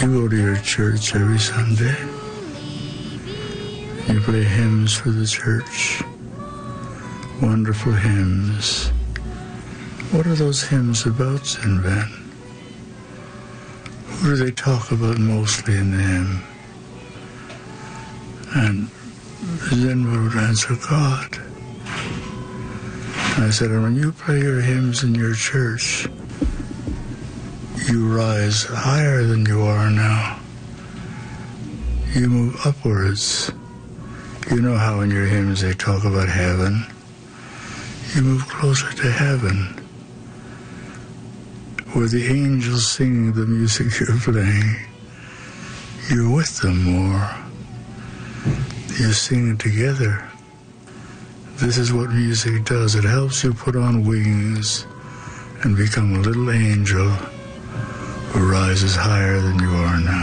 You go to your church every Sunday. You play hymns for the church. Wonderful hymns. What are those hymns about, Sinvan? Who do they talk about mostly in the hymn? And Zinva would answer, God. And I said, and when you play your hymns in your church, you rise higher than you are now. You move upwards. You know how in your hymns they talk about heaven. You move closer to heaven, where the angels sing the music you're playing. You're with them more. You sing together. This is what music does. It helps you put on wings and become a little angel who rises higher than you are now.